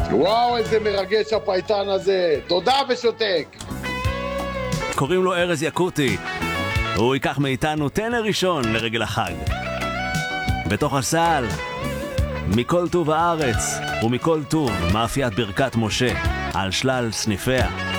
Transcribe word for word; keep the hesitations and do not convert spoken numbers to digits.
וואו, איזה מרגש הפייטן הזה. תודה ושותק. קוראים לו ארז יקוטי. הוא ייקח מאיתנו טנר ראשון לרגל החג. בתוך הסל, מכל טוב הארץ ומכל טוב מאפיית ברכת משה על שלל סניפיה.